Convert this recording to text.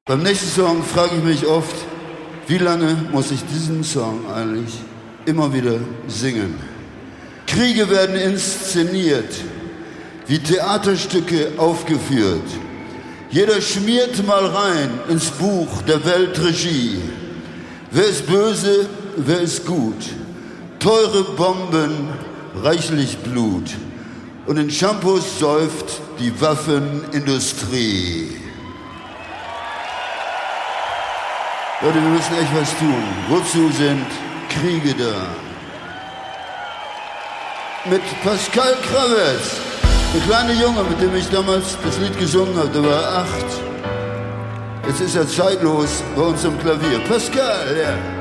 Beim nächsten Song frage ich mich oft, wie lange muss ich diesen Song eigentlich immer wieder singen? Kriege werden inszeniert, wie Theaterstücke aufgeführt. Jeder schmiert mal rein ins Buch der Weltregie. Wer ist böse, wer ist gut? Teure Bomben, reichlich Blut. Und in Shampoos säuft die Waffenindustrie. Leute, wir müssen echt was tun. Wozu sind Kriege da? Mit Pascal Kravetz, der kleine Junge, mit dem ich damals das Lied gesungen habe, der war 8. Jetzt ist er zeitlos bei uns am Klavier. Pascal, ja.